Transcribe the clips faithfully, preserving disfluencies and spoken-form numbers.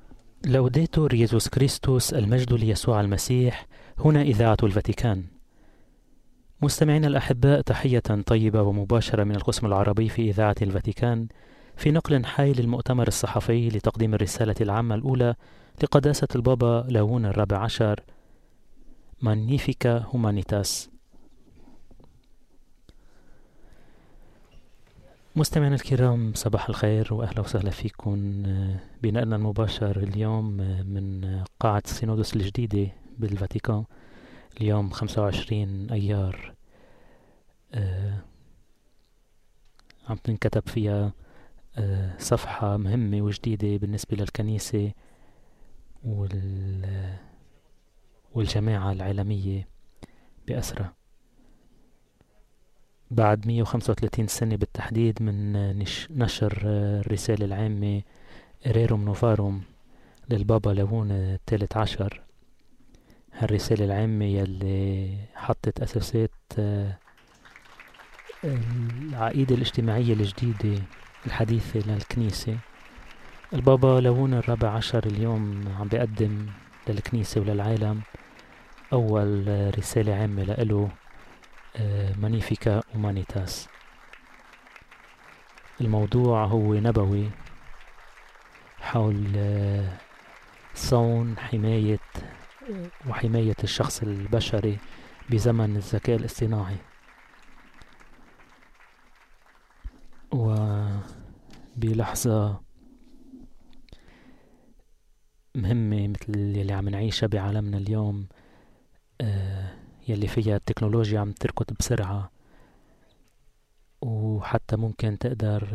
لوديتور يسوع كريستوس، المجد ليسوع المسيح. هنا إذاعة الفاتيكان. مستمعينا الأحباء، تحية طيبة ومباشرة من القسم العربي في إذاعة الفاتيكان، في نقل حي للمؤتمر الصحفي لتقديم الرسالة العامة الأولى لقداسة البابا لاون الرابع عشر، مانيفيكا هومانيتاس. مستمعينا الكرام، صباح الخير وأهلا وسهلا فيكم بنقلنا المباشر اليوم من قاعة السينودوس الجديدة بالفاتيكان. اليوم خمسة وعشرين أيار آه عم تنكتب فيها آه صفحة مهمة وجديدة بالنسبة للكنيسة وال والجماعة العالمية بأسرة. بعد مئة وخمسة وثلاثين سنة بالتحديد من نشر الرسالة العامة إيريروم نوفاروم للبابا لاون الثالث عشر، هالرسالة العامة يلي حطت أساسات العقيدة الاجتماعية الجديدة الحديثة للكنيسة. البابا لاون الرابع عشر اليوم عم بيقدم للكنيسة وللعالم أول رسالة عامة لإله، مانيفيكا هومانيتاس. الموضوع هو نبوي حول صون حماية وحماية الشخص البشري بزمن الذكاء الاصطناعي. وبلحظة مهمة مثل اللي عم نعيشها بعالمنا اليوم، يلي فيها التكنولوجيا عم تركض بسرعة، وحتى ممكن تقدر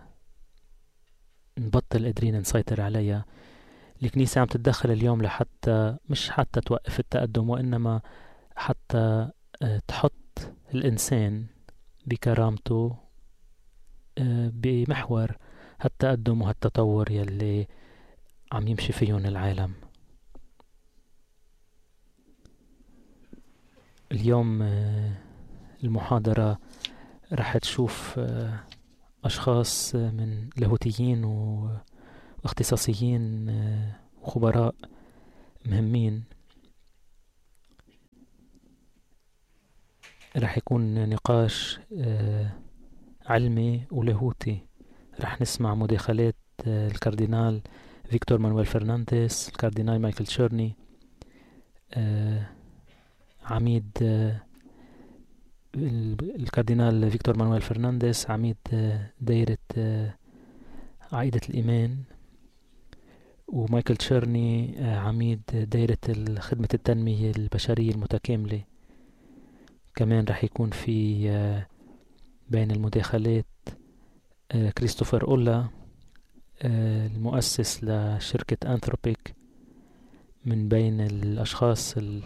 نبطل قادرين نسيطر عليها. الكنيسة عم تتدخل اليوم لحتى مش حتى توقف التقدم، وإنما حتى تحط الإنسان بكرامته بمحور هالتقدم وهالتطور يلي عم يمشي فيهم العالم. اليوم المحاضرة رح تشوف أشخاص من لاهوتيين واختصاصيين وخبراء مهمين. رح يكون نقاش علمي ولاهوتي. رح نسمع مداخلات الكاردينال فيكتور مانويل فرنانديز، الكاردينال مايكل تشيرني، عميد الكاردينال فيكتور مانويل فرنانديز عميد دائرة عقيدة الإيمان، ومايكل تشيرني عميد دائرة خدمة التنمية البشرية المتكاملة. كمان رح يكون في بين المداخلات كريستوفر أولا، المؤسس لشركة أنثروبيك، من بين الأشخاص ال...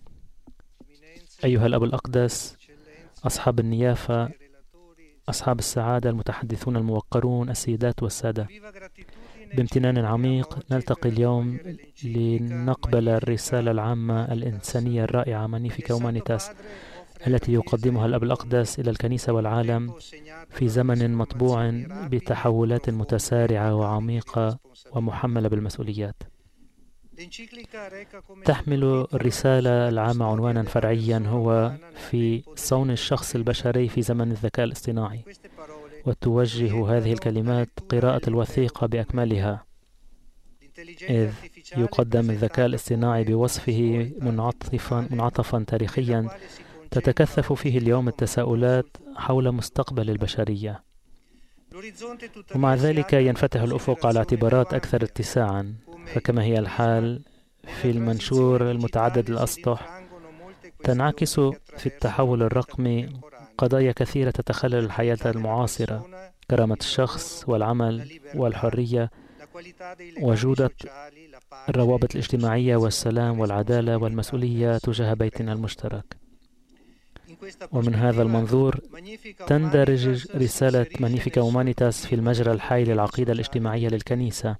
أيها الأب الأقدس، أصحاب النيافة، أصحاب السعادة، المتحدثون الموقرون، السيدات والسادة، بامتنان عميق نلتقي اليوم لنقبل الرسالة العامة الإنسانية الرائعة مانيفيكا هومانيتاس التي يقدمها الأب الأقدس إلى الكنيسة والعالم في زمن مطبوع بتحولات متسارعة وعميقة ومحملة بالمسؤوليات. تحمل الرسالة العامة عنوانا فرعيا هو في صون الشخص البشري في زمن الذكاء الاصطناعي، وتوجه هذه الكلمات قراءة الوثيقة بأكملها، إذ يقدم الذكاء الاصطناعي بوصفه منعطفا, منعطفا تاريخيا تتكثف فيه اليوم التساؤلات حول مستقبل البشرية، ومع ذلك ينفتح الأفق على اعتبارات أكثر اتساعا. فكما هي الحال في المنشور المتعدد الأسطح، تنعكس في التحول الرقمي قضايا كثيرة تتخلل الحياة المعاصرة: كرامة الشخص والعمل والحرية وجودة الروابط الاجتماعية والسلام والعدالة والمسؤولية تجاه بيتنا المشترك. ومن هذا المنظور تندرج رسالة مانيفيكا هومانيتاس في المجرى الحي للعقيدة الاجتماعية للكنيسة.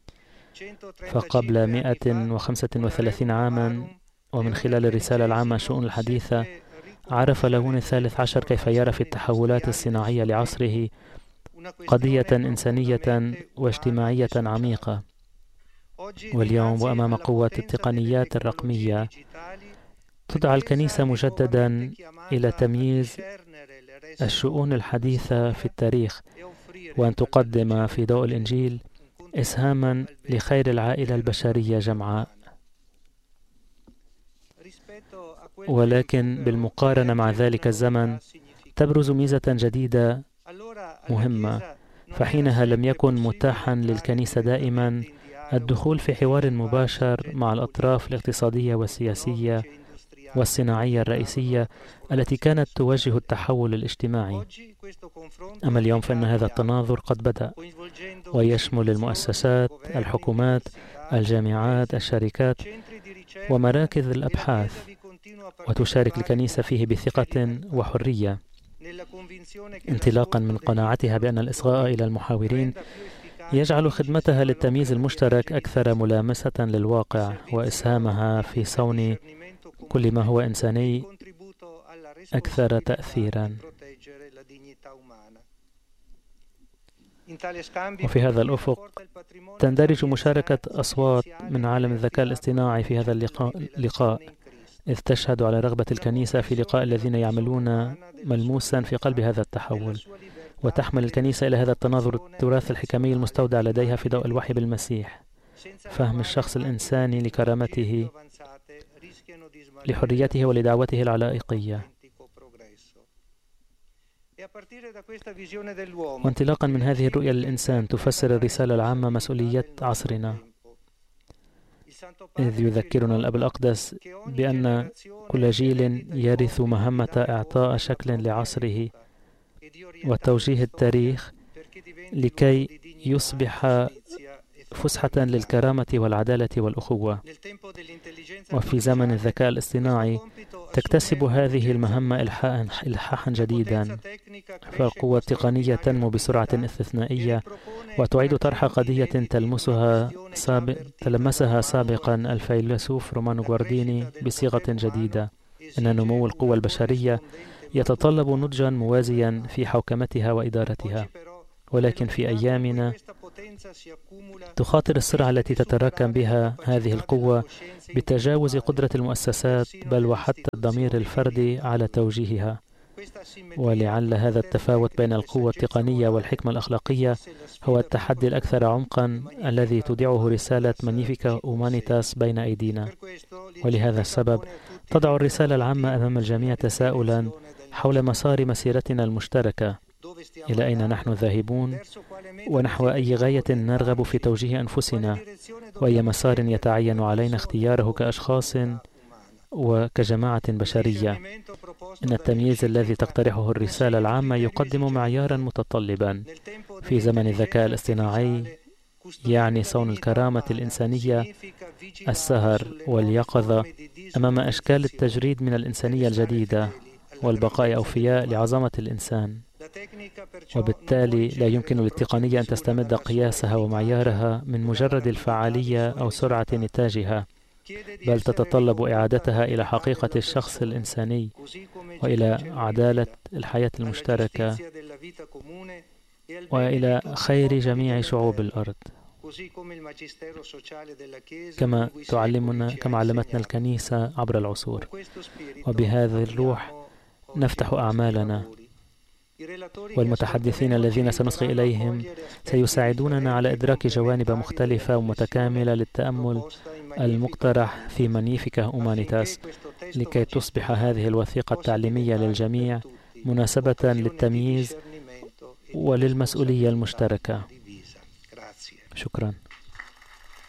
فقبل مئة وخمسة وثلاثين عاما، ومن خلال الرسالة العامة الشؤون الحديثة، عرف لاون الثالث عشر كيف يرى في التحولات الصناعية لعصره قضية إنسانية واجتماعية عميقة، واليوم وأمام قوة التقنيات الرقمية تدعى الكنيسة مجددا إلى تمييز الشؤون الحديثة في التاريخ، وأن تقدم في ضوء الإنجيل إسهاما لخير العائلة البشرية جمعاء. ولكن بالمقارنة مع ذلك الزمن تبرز ميزة جديدة مهمة، فحينها لم يكن متاحا للكنيسة دائما الدخول في حوار مباشر مع الأطراف الاقتصادية والسياسية والصناعية الرئيسية التي كانت توجه التحول الاجتماعي. أما اليوم فإن هذا التناظر قد بدأ، ويشمل المؤسسات، الحكومات، الجامعات، الشركات ومراكز الأبحاث، وتشارك الكنيسة فيه بثقة وحرية، انطلاقا من قناعتها بأن الإصغاء إلى المحاورين يجعل خدمتها للتمييز المشترك أكثر ملامسة للواقع، وإسهامها في صون كل ما هو إنساني أكثر تأثيرا. وفي هذا الأفق تندرج مشاركة أصوات من عالم الذكاء الاصطناعي في هذا اللقاء، إذ تشهد على رغبة الكنيسة في لقاء الذين يعملون ملموسا في قلب هذا التحول، وتحمل الكنيسة إلى هذا التناظر التراث الحكمي المستودع لديها في ضوء الوحي بالمسيح، فهم الشخص الإنساني لكرامته، لحريته ولدعوته العلائقية. وانطلاقا من هذه الرؤية للإنسان تفسر الرسالة العامة مسؤولية عصرنا، إذ يذكرنا الأب الأقدس بأن كل جيل يرث مهمة إعطاء شكل لعصره وتوجيه التاريخ لكي يصبح فسحة للكرامة والعدالة والأخوة. وفي زمن الذكاء الاصطناعي تكتسب هذه المهمة إلحاحا جديدا، فالقوة التقنية تنمو بسرعة استثنائية وتعيد طرح قضية تلمسها سابق تلمسها سابقا الفيلسوف رومانو غوارديني بصيغة جديدة، إن نمو القوى البشرية يتطلب نضجا موازيا في حوكمتها وإدارتها. ولكن في أيامنا تخاطر السرعة التي تتراكم بها هذه القوة بتجاوز قدرة المؤسسات بل وحتى الضمير الفردي على توجيهها. ولعل هذا التفاوت بين القوة التقنية والحكمة الأخلاقية هو التحدي الأكثر عمقا الذي تودعه رسالة مانيفيكا أومانيتاس بين أيدينا. ولهذا السبب تضع الرسالة العامة أمام الجميع تساؤلا حول مسار مسيرتنا المشتركة، إلى أين نحن ذاهبون، ونحو أي غاية نرغب في توجيه أنفسنا، وأي مسار يتعين علينا اختياره كأشخاص وكجماعة بشرية. إن التمييز الذي تقترحه الرسالة العامة يقدم معيارا متطلبا في زمن الذكاء الاصطناعي، يعني صون الكرامة الإنسانية، السهر واليقظة أمام أشكال التجريد من الإنسانية الجديدة، والبقاء أوفياء لعظمة الإنسان. وبالتالي لا يمكن للتقنية أن تستمد قياسها ومعيارها من مجرد الفعالية أو سرعة نتاجها، بل تتطلب إعادتها إلى حقيقة الشخص الإنساني وإلى عدالة الحياة المشتركة وإلى خير جميع شعوب الأرض، كما تعلمنا كما علمتنا الكنيسة عبر العصور. وبهذه الروح نفتح أعمالنا، والمتحدثين الذين سنصغي إليهم سيساعدوننا على إدراك جوانب مختلفة ومتكاملة للتأمل المقترح في مانيفيكا أومانيتاس، لكي تصبح هذه الوثيقة التعليمية للجميع مناسبة للتمييز وللمسؤولية المشتركة. شكرا.